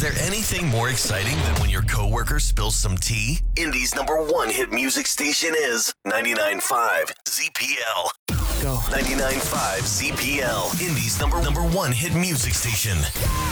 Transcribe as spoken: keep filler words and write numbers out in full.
there anything more exciting than when your coworker spills some tea? Indy's number one hit music station is ninety-nine point five Z P L. Go. ninety-nine point five Z P L. Indy's number number one hit music station.